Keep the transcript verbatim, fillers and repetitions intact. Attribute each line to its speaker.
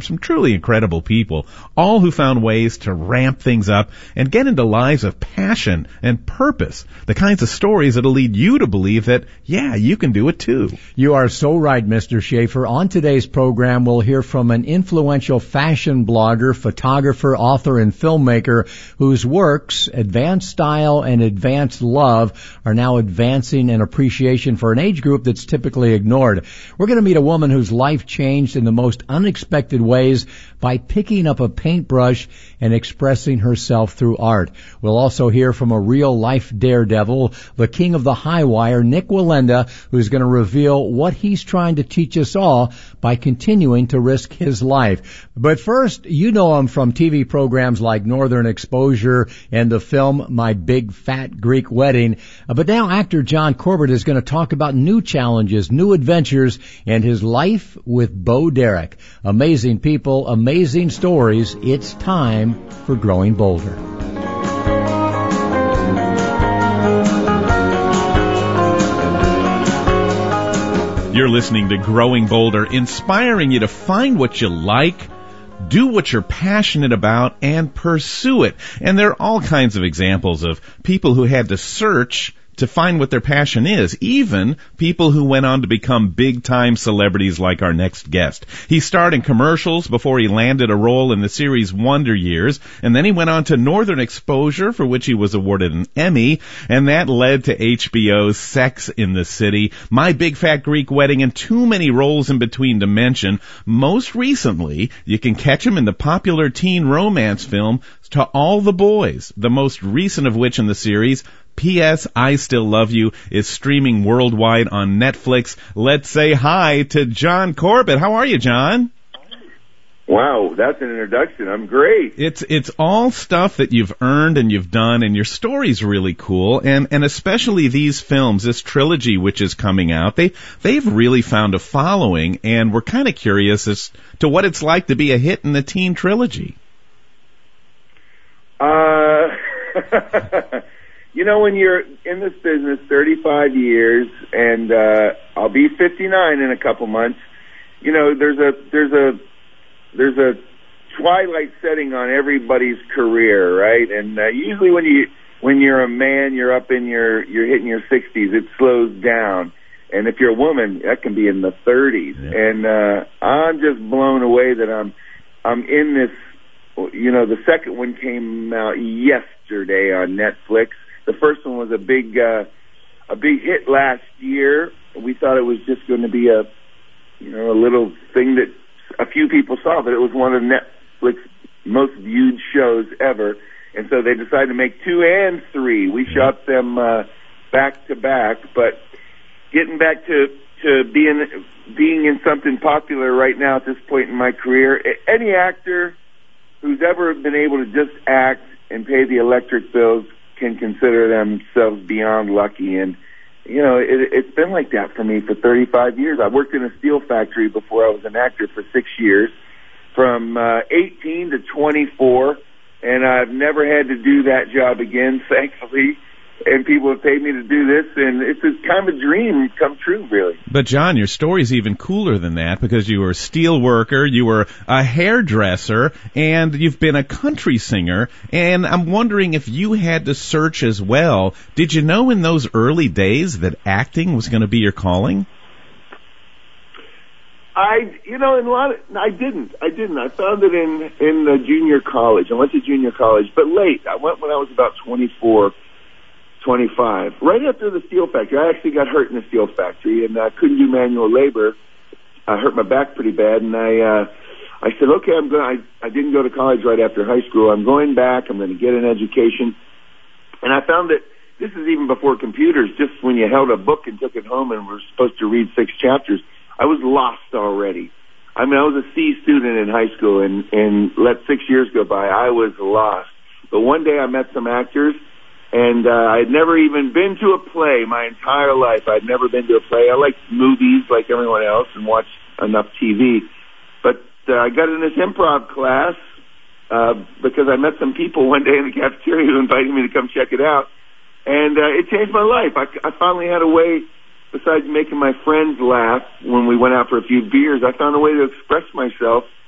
Speaker 1: some truly incredible people, all who found ways to ramp things up and get into lives of passion and purpose, the kinds of stories that'll lead you to believe that, yeah, you can do it too.
Speaker 2: You are so right, Mister Schaefer. On today's program, we'll hear from an influential fashion blogger, photographer, author, and filmmaker whose works, Advanced Style and Advanced Love, are now advancing an appreciation for an age group that's typically ignored. We're going to meet a woman whose life changed in the most unexpected ways by picking up a paintbrush and expressing herself through art. We'll also hear from a real-life daredevil, the king of the high wire, Nik Wallenda, who's going to reveal what he's trying to teach us all by continuing to risk his life. But first, you know him from T V programs like Northern Exposure and the film My Big Fat Greek Wedding. But now actor John Corbett is going to talk about new challenges, new adventures, and his life with Bo Derek. Amazing people, amazing stories. It's time for Growing Bolder.
Speaker 1: You're listening to Growing Bolder, inspiring you to find what you like, do what you're passionate about, and pursue it. And there are all kinds of examples of people who had to search to find what their passion is, even people who went on to become big-time celebrities like our next guest. He starred in commercials before he landed a role in the series Wonder Years, and then he went on to Northern Exposure, for which he was awarded an Emmy, and that led to H B O's Sex in the City, My Big Fat Greek Wedding, and too many roles in between to mention. Most recently, you can catch him in the popular teen romance film To All the Boys, the most recent of which in the series, P S. I Still Love You, is streaming worldwide on Netflix. Let's say hi to John Corbett. How are you, John?
Speaker 3: Wow, that's an introduction. I'm great.
Speaker 1: It's it's all stuff that you've earned and you've done, and your story's really cool. And and especially these films, this trilogy which is coming out, they they've really found a following, and we're kind of curious as to what it's like to be a hit in the teen trilogy.
Speaker 3: Uh. You know, when you're in this business thirty-five years, and uh, I'll be fifty-nine in a couple months, you know, there's a there's a there's a twilight setting on everybody's career, right? And uh, usually when you when you're a man, you're up in your you're hitting your sixties, it slows down. And if you're a woman, that can be in the thirties. Yeah. And uh, I'm just blown away that I'm I'm in this. You know, the second one came out yesterday on Netflix. The first one was a big, uh, a big hit last year. We thought it was just going to be a, you know, a little thing that a few people saw, but it was one of Netflix's most viewed shows ever. And so they decided to make two and three. We shot them uh, back to back. But getting back to to being being in something popular right now at this point in my career, any actor who's ever been able to just act and pay the electric bills can consider themselves beyond lucky. And, you know, it, it's been like that for me for thirty-five years. I worked in a steel factory before I was an actor for six years, from uh, eighteen to twenty-four, and I've never had to do that job again, thankfully. And people have paid me to do this, and it's a kind of a dream come true, really.
Speaker 1: But, John, your story's even cooler than that, because you were a steel worker, you were a hairdresser, and you've been a country singer. And I'm wondering if you had to search as well. Did you know in those early days that acting was going to be your calling?
Speaker 3: I, you know, in a lot of, I didn't. I didn't. I found it in in uh, junior college. I went to junior college, but late. I went when I was about twenty-four. twenty-five. Right after the steel factory, I actually got hurt in the steel factory, and I couldn't do manual labor. I hurt my back pretty bad, and I uh, I said, okay, I'm going. I, I didn't go to college right after high school. I'm going back. I'm going to get an education. And I found that this is even before computers. Just when you held a book and took it home and were supposed to read six chapters, I was lost already. I mean, I was a C student in high school, and, and let six years go by, I was lost. But one day I met some actors, and uh, I'd never even been to a play my entire life. I'd never been to a play. I liked movies like everyone else and watched enough T V. But uh, I got in this improv class uh, because I met some people one day in the cafeteria who invited me to come check it out. And uh, it changed my life. I, I finally had a way, besides making my friends laugh when we went out for a few beers, I found a way to express myself